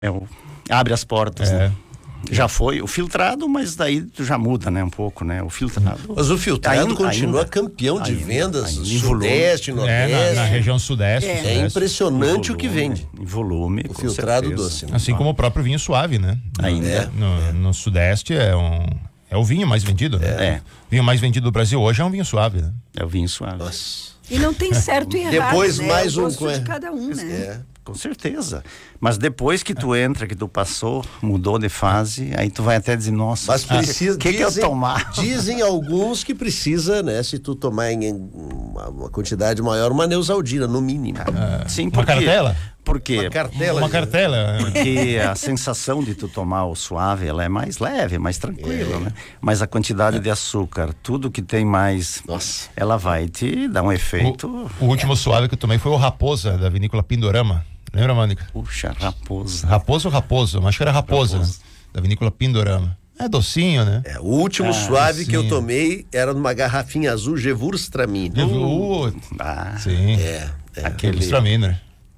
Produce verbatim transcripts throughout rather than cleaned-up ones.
É o, abre as portas, é. né? Já foi o filtrado, mas daí tu já muda, né, um pouco, né? O filtrado. Mas o filtrado ainda, continua ainda, campeão de ainda, vendas, ainda, sudeste, nordeste. É, na, na região sudeste. É, sudeste. é impressionante volume, o que vende. Em volume, o filtrado certeza. doce. Né? Assim como o próprio vinho suave, né? Ainda. É. No, é. no sudeste é um é o vinho mais vendido, né? É. O vinho mais vendido do Brasil hoje é um vinho suave, né? É o vinho suave. Nossa. E não tem certo e errado. Depois né? mais é o um gosto de cada um, né? É. Com certeza. Mas depois que tu entra, que tu passou, mudou de fase, aí tu vai até dizer, nossa, mas precisa, que, que dizem, eu tomar? Dizem alguns que precisa, né, se tu tomar em uma, uma quantidade maior, uma Neosaldina, no mínimo. Ah, Sim, uma cartela? Por quê? Uma cartela. Uma cartela. Porque a sensação de tu tomar o suave, ela é mais leve, mais tranquila, é. né? Mas a quantidade é. de açúcar, tudo que tem mais, nossa, ela vai te dar um efeito. O, o último suave que eu tomei foi o Raposa, da vinícola Pindorama. Lembra, Mônica? Puxa, Raposa. Raposa ou Raposo? Acho que era Raposa, Raposa. Né? Da vinícola Pindorama. É docinho, né? É, o último ah, suave docinho. que eu tomei era numa garrafinha azul Gewürztraminer. Uh, ah, sim. É, é. Aquele Gewürztraminer.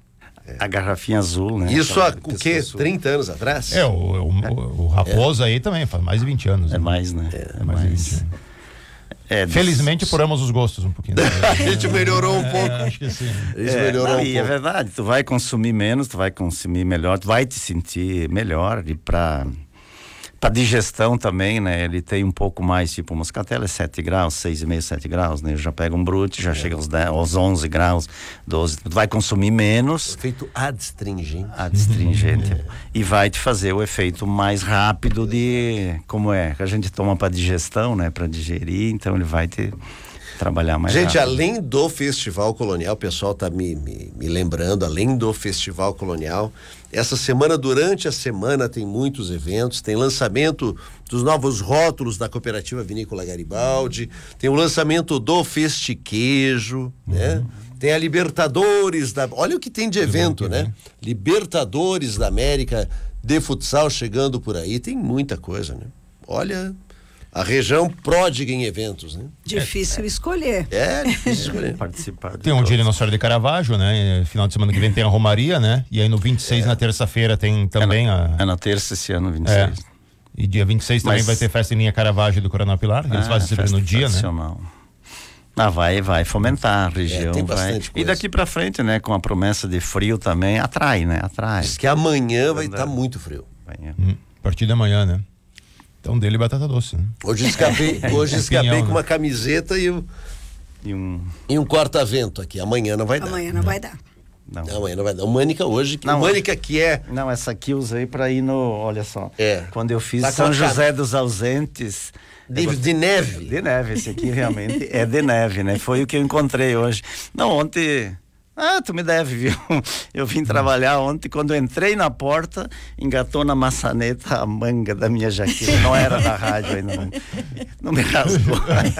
É. A garrafinha azul, né? Isso há o quê? trinta anos atrás? É, o, o, o, o Raposa é. aí também faz mais de vinte anos. É né? mais, né? É, é mais de vinte anos. É, felizmente apuramos os gostos um pouquinho. A gente melhorou um pouco. É, acho que sim. Isso é, melhorou não, um e pouco. É verdade, tu vai consumir menos, tu vai consumir melhor, tu vai te sentir melhor e pra, pra digestão também, né? Ele tem um pouco mais, tipo, o moscatel é sete graus, seis e meio, sete graus, né? Já pega um brute, já é. chega aos, dez, aos onze graus, doze, tu vai consumir menos. Efeito adstringente. Adstringente. é. E vai te fazer o efeito mais rápido de, como é, que a gente toma pra digestão, né? Pra digerir, então ele vai te trabalhar mais Gente, rápido. Além do Festival Colonial, o pessoal tá me, me, me lembrando, além do Festival Colonial, essa semana, durante a semana, tem muitos eventos, tem lançamento dos novos rótulos da Cooperativa Vinícola Garibaldi, tem o lançamento do Festiquejo, uhum. né? Tem a Libertadores da... Olha o que tem de evento, né? Libertadores da América de futsal chegando por aí, tem muita coisa, né? Olha... A região pródiga em eventos, né? Difícil é, escolher. É, difícil escolher. Participar. Tem um dia de Nossa Senhora de Caravaggio, né? Final de semana que vem tem a Romaria, né? E aí no vinte e seis, é. na terça-feira, tem também é na, a... É na terça esse ano, vinte e seis. É. E dia vinte e seis também Mas... vai ter festa em linha Caravaggio do Coronel Pilar, que eles ah, fazem sempre no dia, né? Ah, vai, vai fomentar a região. É, tem vai. bastante coisa. E daqui pra frente, né? Com a promessa de frio também, atrai, né? Atrai. Diz que amanhã vai estar tá muito frio. Hum, a partir de amanhã, né? Então dele batata doce, né? Hoje escapei, hoje escapei Pinhão, com uma né? camiseta e, o, e um e um corta-vento aqui. Amanhã não vai dar. Amanhã não, não. vai dar. Não. não, amanhã não vai dar. O Mânica hoje, que, não, o Mânica que é... Não, essa aqui eu usei pra ir no, olha só. É. Quando eu fiz tá São José dos Ausentes... De, de neve. De neve, esse aqui realmente é de neve, né? Foi o que eu encontrei hoje. Não, ontem... Ah, tu me deve, viu? Eu vim trabalhar ontem, quando eu entrei na porta, engatou na maçaneta a manga da minha jaqueta. Não era da rádio ainda, não, não me rasgou.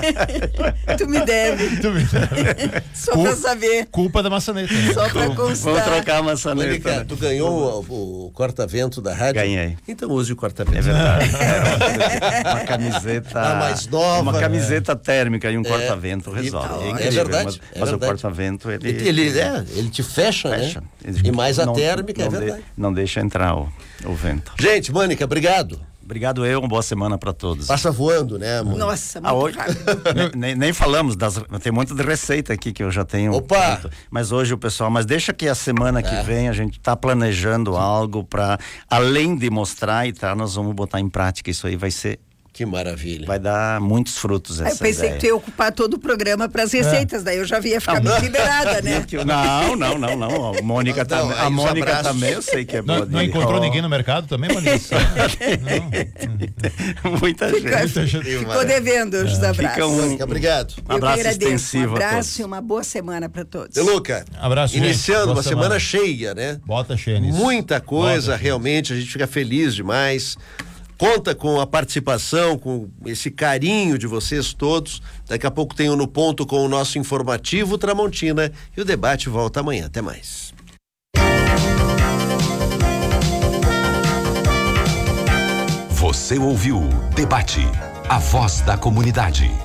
Tu me deve. Tu me deve. Só Cul- pra saber. Culpa da maçaneta. Né? Só pra constar. Vamos trocar a maçaneta. Mônica, né? Tu ganhou o, o corta-vento da rádio? Ganhei. Então use o corta-vento. É verdade. É uma camiseta... A mais nova. Uma camiseta é. térmica e um é. corta-vento resolve. É, é, incrível, é verdade. Mas, é mas verdade. o corta-vento, ele... ele É, ele te fecha, fecha. né? Ele, e mais a não, térmica, não é verdade. De, não deixa entrar o, o vento. Gente, Mônica, obrigado. Obrigado eu, uma boa semana para todos. Passa voando, né, amor? Nossa, muito ah, hoje, nem, nem falamos das... Tem muito de receita aqui que eu já tenho. Opa! Feito, mas hoje o pessoal... Mas deixa que a semana é. que vem a gente tá planejando algo para, além de mostrar e tá, nós vamos botar em prática. Isso aí vai ser... Que maravilha. Vai dar muitos frutos essa Eu pensei ideia. que tu ia ocupar todo o programa para as receitas, é. daí eu já ia ficar não, liberada, né? Não, não, não, não. A Mônica, não, tam, a Mônica também, eu sei que é boa. Não, não encontrou oh. ninguém no mercado também, Mônica? Muita Fica, gente. Muita gente. Ficou devendo os é. abraços. Um, Mônica, obrigado. Um abraço extensivo. Um abraço e uma boa semana para todos. De Luca, abraço, iniciando gente. uma semana. semana cheia, né? Bota cheia nisso. Muita coisa, Bota, realmente, a gente fica feliz demais. Conta com a participação, com esse carinho de vocês todos. Daqui a pouco tem o No Ponto com o nosso informativo Tramontina e o debate volta amanhã. Até mais. Você ouviu Debate, a voz da comunidade.